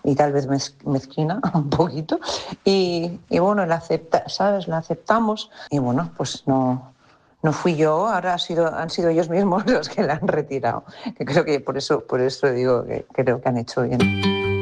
y tal vez mezquina un poquito. Y bueno, la aceptamos y bueno, pues no fui yo, ahora han sido ellos mismos los que la han retirado. Que creo que por eso digo que creo que han hecho bien.